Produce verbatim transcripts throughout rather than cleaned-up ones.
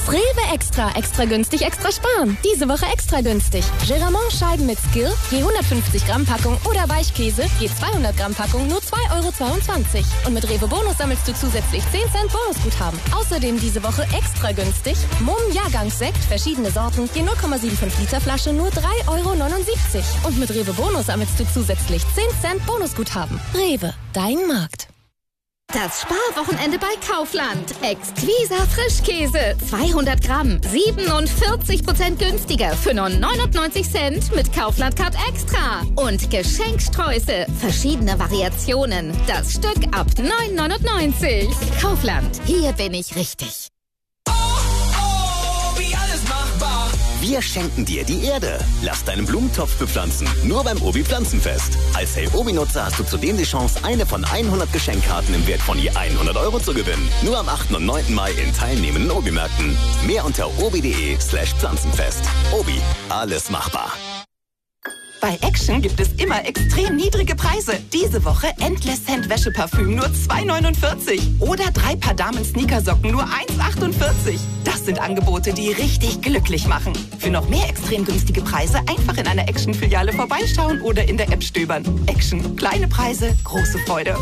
Rewe Extra. Extra günstig, extra sparen. Diese Woche extra günstig. Geramont-Scheiben mit Skill, je hundertfünfzig Gramm Packung oder Weichkäse, je zweihundert Gramm Packung, nur zwei Euro zweiundzwanzig. Und mit Rewe Bonus sammelst du zusätzlich zehn Cent Bonusguthaben. Außerdem diese Woche extra günstig. Mumm Jahrgangssekt, verschiedene Sorten, je null Komma fünfundsiebzig Liter Flasche, nur drei Euro neunundsiebzig. Und mit Rewe Bonus sammelst du zusätzlich zehn Cent Bonusguthaben. Rewe, dein Markt. Das Sparwochenende bei Kaufland. Exquisa Frischkäse. zweihundert Gramm. siebenundvierzig Prozent günstiger für nur neunundneunzig Cent mit Kaufland Card Extra. Und Geschenksträuße. Verschiedene Variationen. Das Stück ab neun neunundneunzig. Kaufland. Hier bin ich richtig. Oh, oh, wie alles machbar. Wir schenken dir die Erde. Lass deinen Blumentopf bepflanzen. Nur beim Obi Pflanzenfest. Als Hey Obi-Nutzer hast du zudem die Chance, eine von hundert Geschenkkarten im Wert von je hundert Euro zu gewinnen. Nur am achten und neunten Mai in teilnehmenden Obi-Märkten. Mehr unter obi.de slash Pflanzenfest. Obi, alles machbar. Bei Action gibt es immer extrem niedrige Preise. Diese Woche Endless Scent Wäscheparfüm nur zwei neunundvierzig. Oder drei Paar Damen-Sneakersocken nur eins achtundvierzig. Das sind Angebote, die richtig glücklich machen. Für noch mehr extrem günstige Preise einfach in einer Action-Filiale vorbeischauen oder in der App stöbern. Action. Kleine Preise, große Freude.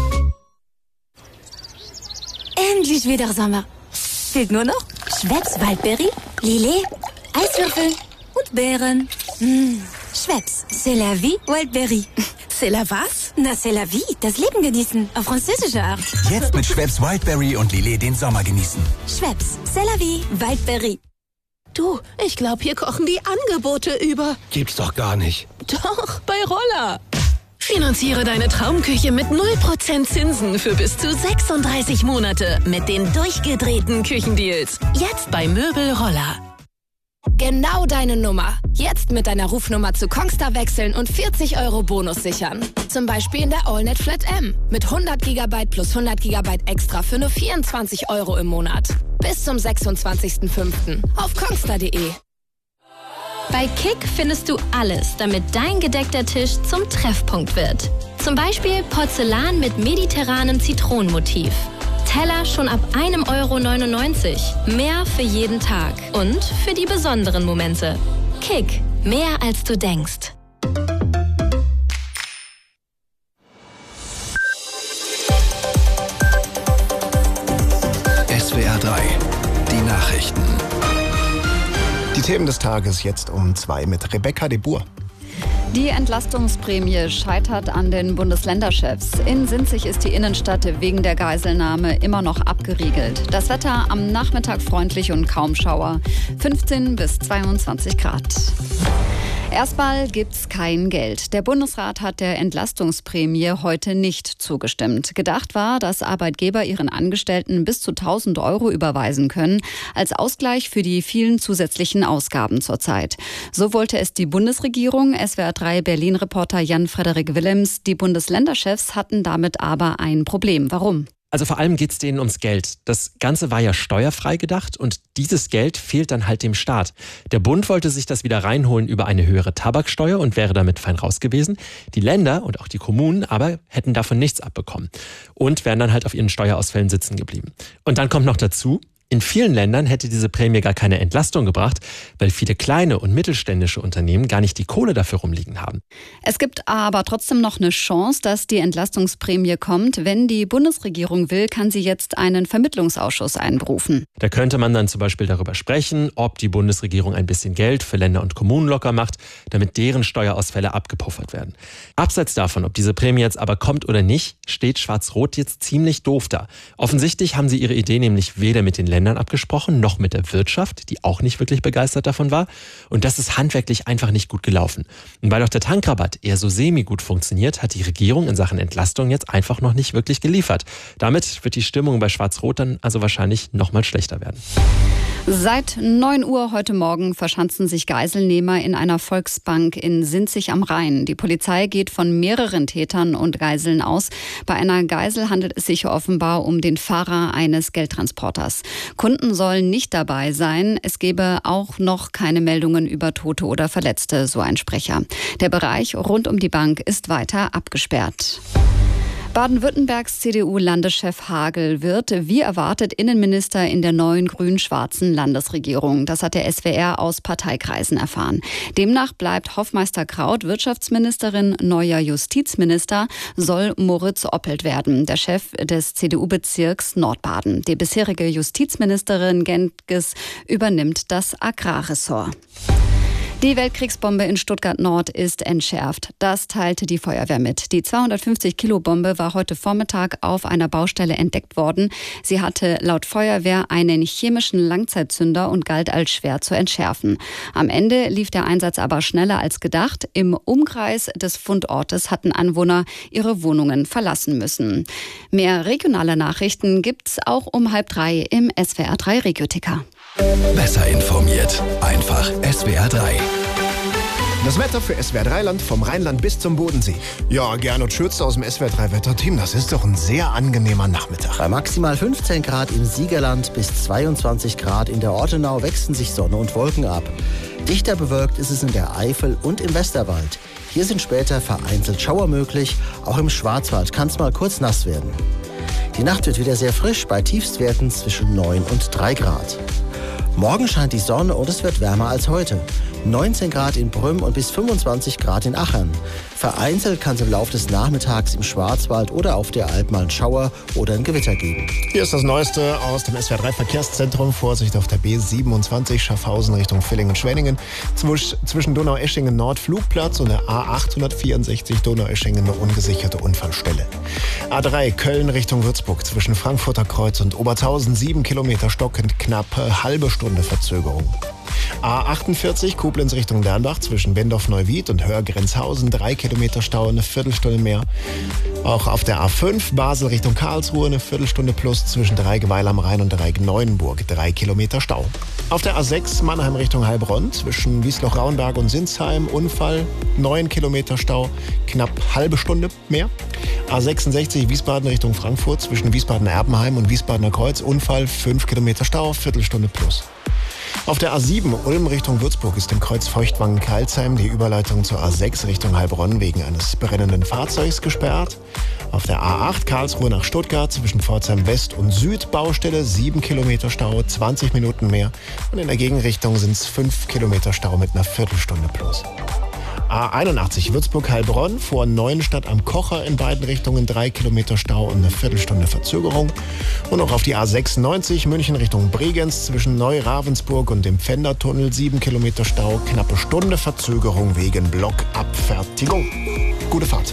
Endlich wieder Sommer. Fehlt nur noch Schweppes Waldbeere, Lillet, Eiswürfel und Beeren. Mmh. Schweppes, c'est la vie, Wildberry. C'est la was? Na, c'est la vie, das Leben genießen, auf französische Art. Jetzt mit Schweppes Wildberry und Lillet den Sommer genießen. Schweppes, c'est la vie, Wildberry. Du, ich glaube, hier kochen die Angebote über. Gibt's doch gar nicht. Doch, bei Roller. Finanziere deine Traumküche mit null Prozent Zinsen für bis zu sechsunddreißig Monate mit den durchgedrehten Küchendeals. Jetzt bei Möbel Roller. Genau deine Nummer. Jetzt mit deiner Rufnummer zu Kongstar wechseln und vierzig Euro Bonus sichern. Zum Beispiel in der AllNet Flat M. Mit hundert Gigabyte plus hundert Gigabyte extra für nur vierundzwanzig Euro im Monat. Bis zum sechsundzwanzigsten fünften auf kongstar punkt de. Bei Kick findest du alles, damit dein gedeckter Tisch zum Treffpunkt wird. Zum Beispiel Porzellan mit mediterranem Zitronenmotiv. Teller schon ab einem Euro neunundneunzig. Mehr für jeden Tag und für die besonderen Momente. Kick, mehr als du denkst. S W R drei, die Nachrichten. Die Themen des Tages jetzt um zwei mit Rebecca de Boer. Die Entlastungsprämie scheitert an den Bundesländerchefs. In Sinzig ist die Innenstadt wegen der Geiselnahme immer noch abgeriegelt. Das Wetter am Nachmittag freundlich und kaum Schauer. fünfzehn bis zweiundzwanzig Grad. Erstmal gibt's kein Geld. Der Bundesrat hat der Entlastungsprämie heute nicht zugestimmt. Gedacht war, dass Arbeitgeber ihren Angestellten bis zu tausend Euro überweisen können, als Ausgleich für die vielen zusätzlichen Ausgaben zurzeit. So wollte es die Bundesregierung. S W R drei Berlin-Reporter Jan-Frederik Willems. Die Bundesländerchefs hatten damit aber ein Problem. Warum? Also vor allem geht es denen ums Geld. Das Ganze war ja steuerfrei gedacht und dieses Geld fehlt dann halt dem Staat. Der Bund wollte sich das wieder reinholen über eine höhere Tabaksteuer und wäre damit fein raus gewesen. Die Länder und auch die Kommunen aber hätten davon nichts abbekommen und wären dann halt auf ihren Steuerausfällen sitzen geblieben. Und dann kommt noch dazu, in vielen Ländern hätte diese Prämie gar keine Entlastung gebracht, weil viele kleine und mittelständische Unternehmen gar nicht die Kohle dafür rumliegen haben. Es gibt aber trotzdem noch eine Chance, dass die Entlastungsprämie kommt. Wenn die Bundesregierung will, kann sie jetzt einen Vermittlungsausschuss einberufen. Da könnte man dann zum Beispiel darüber sprechen, ob die Bundesregierung ein bisschen Geld für Länder und Kommunen locker macht, damit deren Steuerausfälle abgepuffert werden. Abseits davon, ob diese Prämie jetzt aber kommt oder nicht, steht Schwarz-Rot jetzt ziemlich doof da. Offensichtlich haben sie ihre Idee nämlich weder mit den Ländern abgesprochen, noch mit der Wirtschaft, die auch nicht wirklich begeistert davon war. Und das ist handwerklich einfach nicht gut gelaufen. Und weil auch der Tankrabatt eher so semi-gut funktioniert, hat die Regierung in Sachen Entlastung jetzt einfach noch nicht wirklich geliefert. Damit wird die Stimmung bei Schwarz-Rot dann also wahrscheinlich noch mal schlechter werden. Seit neun Uhr heute Morgen verschanzen sich Geiselnehmer in einer Volksbank in Sinzig am Rhein. Die Polizei geht von mehreren Tätern und Geiseln aus. Bei einer Geisel handelt es sich offenbar um den Fahrer eines Geldtransporters. Kunden sollen nicht dabei sein. Es gebe auch noch keine Meldungen über Tote oder Verletzte, so ein Sprecher. Der Bereich rund um die Bank ist weiter abgesperrt. Baden-Württembergs C D U-Landeschef Hagel wird, wie erwartet, Innenminister in der neuen grün-schwarzen Landesregierung. Das hat der S W R aus Parteikreisen erfahren. Demnach bleibt Hofmeister Kraut Wirtschaftsministerin, neuer Justizminister soll Moritz Oppelt werden, der Chef des C D U-Bezirks Nordbaden. Die bisherige Justizministerin Gentges übernimmt das Agrarressort. Die Weltkriegsbombe in Stuttgart-Nord ist entschärft. Das teilte die Feuerwehr mit. Die zweihundertfünfzig Kilo Bombe war heute Vormittag auf einer Baustelle entdeckt worden. Sie hatte laut Feuerwehr einen chemischen Langzeitzünder und galt als schwer zu entschärfen. Am Ende lief der Einsatz aber schneller als gedacht. Im Umkreis des Fundortes hatten Anwohner ihre Wohnungen verlassen müssen. Mehr regionale Nachrichten gibt's auch um halb drei im S W R drei Regioticker. Besser informiert. Einfach S W R drei. Das Wetter für S W R drei Land vom Rheinland bis zum Bodensee. Ja, Gernot Schürze aus dem S W R drei Wetterteam. Das ist doch ein sehr angenehmer Nachmittag. Bei maximal fünfzehn Grad im Siegerland bis zweiundzwanzig Grad in der Ortenau wechseln sich Sonne und Wolken ab. Dichter bewölkt ist es in der Eifel und im Westerwald. Hier sind später vereinzelt Schauer möglich. Auch im Schwarzwald kann es mal kurz nass werden. Die Nacht wird wieder sehr frisch bei Tiefstwerten zwischen neun und drei Grad. Morgen scheint die Sonne und es wird wärmer als heute. neunzehn Grad in Brünn und bis fünfundzwanzig Grad in Achern. Vereinzelt kann es im Laufe des Nachmittags im Schwarzwald oder auf der Alp mal einen Schauer oder ein Gewitter geben. Hier ist das Neueste aus dem S W R drei Verkehrszentrum. Vorsicht auf der B siebenundzwanzig Schaffhausen Richtung Villingen-Schwenningen. Zwisch, zwischen Donaueschingen Nord Flugplatz und der A achthundertvierundsechzig Donaueschingen eine ungesicherte Unfallstelle. A drei Köln Richtung Würzburg zwischen Frankfurter Kreuz und Obertausen sieben Kilometer stockend, knapp halbe Stunde Verzögerung. A achtundvierzig Koblenz Richtung Dernbach zwischen Bendorf-Neuwied und Hörgrenzhausen drei Kilometer Stau, eine Viertelstunde mehr. Auch auf der A fünf Basel Richtung Karlsruhe eine Viertelstunde plus zwischen Dreieckweil am Rhein und Dreieck-Neuenburg drei Kilometer Stau. Auf der A sechs Mannheim Richtung Heilbronn zwischen Wiesloch-Rauenberg und Sinsheim Unfall, neun Kilometer Stau, knapp halbe Stunde mehr. A sechsundsechzig Wiesbaden Richtung Frankfurt zwischen Wiesbaden-Erbenheim und Wiesbadener Kreuz Unfall, fünf Kilometer Stau, Viertelstunde plus. Auf der A sieben Ulm Richtung Würzburg ist im Kreuz Feuchtwangen-Karlsheim die Überleitung zur A sechs Richtung Heilbronn wegen eines brennenden Fahrzeugs gesperrt. Auf der A acht Karlsruhe nach Stuttgart zwischen Pforzheim West und Süd Baustelle sieben Kilometer Stau, zwanzig Minuten mehr. Und in der Gegenrichtung sind es fünf Kilometer Stau mit einer Viertelstunde plus. A einundachtzig Würzburg-Heilbronn vor Neuenstadt am Kocher in beiden Richtungen drei Kilometer Stau und eine Viertelstunde Verzögerung. Und auch auf die A sechsundneunzig München Richtung Bregenz zwischen Neu-Ravensburg und dem Pfändertunnel sieben Kilometer Stau, knappe Stunde Verzögerung wegen Blockabfertigung. Gute Fahrt.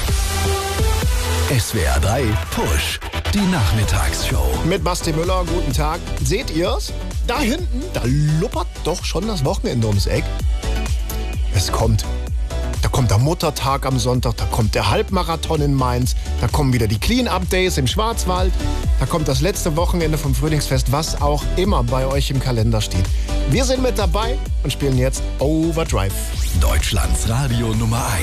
S W R drei Push, die Nachmittagsshow. Mit Basti Müller, guten Tag. Seht ihr's? Da hinten, da luppert doch schon das Wochenende ums Eck. Es kommt. Da kommt der Muttertag am Sonntag, da kommt der Halbmarathon in Mainz, da kommen wieder die Clean-Up-Days im Schwarzwald, da kommt das letzte Wochenende vom Frühlingsfest, was auch immer bei euch im Kalender steht. Wir sind mit dabei und spielen jetzt Overdrive. Deutschlands Radio Nummer eins.